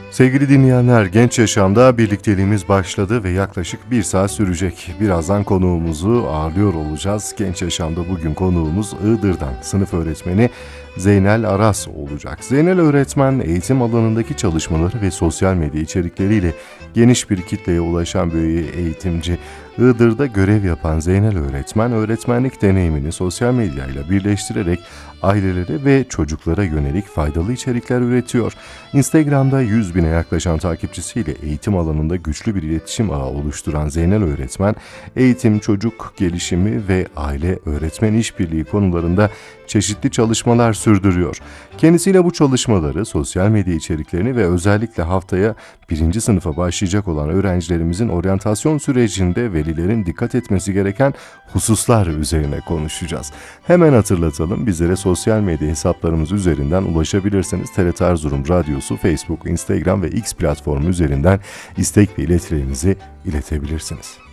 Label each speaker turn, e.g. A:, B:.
A: Sevgili dinleyenler, Genç Yaşam'da birlikteliğimiz başladı ve yaklaşık 1 saat sürecek. Birazdan konuğumuzu ağırlıyor olacağız. Genç Yaşam'da bugün konuğumuz Iğdır'dan sınıf öğretmeni Zeynel Aras olacak. Zeynel öğretmen eğitim alanındaki çalışmaları ve sosyal medya içerikleriyle geniş bir kitleye ulaşan bir eğitimci. Iğdır'da görev yapan Zeynel öğretmen, öğretmenlik deneyimini sosyal medyayla birleştirerek ailelere ve çocuklara yönelik faydalı içerikler üretiyor. Instagram'da 100 bine yaklaşan takipçisiyle eğitim alanında güçlü bir iletişim ağı oluşturan Zeynel öğretmen, eğitim, çocuk gelişimi ve aile-öğretmen işbirliği konularında çeşitli çalışmalar sürdürüyor. Kendisiyle bu çalışmaları, sosyal medya içeriklerini ve özellikle haftaya 1. sınıfa başlayacak olan öğrencilerimizin oryantasyon sürecinde velilerin dikkat etmesi gereken hususlar üzerine konuşacağız. Hemen hatırlatalım, bizlere sosyal medya hesaplarımız üzerinden ulaşabilirsiniz. TRT Erzurum Radyosu, Facebook, Instagram ve X platformu üzerinden istek ve iletilerinizi iletebilirsiniz.